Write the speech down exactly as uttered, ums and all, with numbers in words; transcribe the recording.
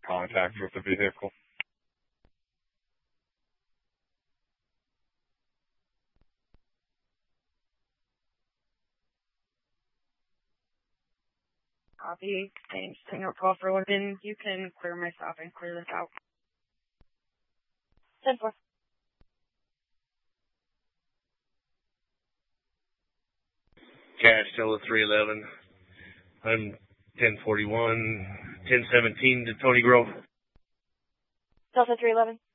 contact with the vehicle. Copy. Thanks. Singer call for Logan. You can clear my stop and clear this out. ten four. Cash, Delta three eleven. I'm ten forty-one, ten seventeen to Tony Grove. Delta three eleven.